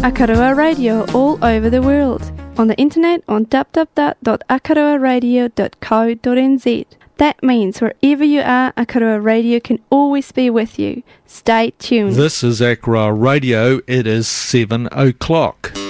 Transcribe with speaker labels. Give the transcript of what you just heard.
Speaker 1: Akarua Radio all over the world. On the internet on www.akaruaradio.co.nz. That means wherever you are, Akarua Radio can always be with you. Stay tuned.
Speaker 2: This is Akarua Radio. It is 7 o'clock.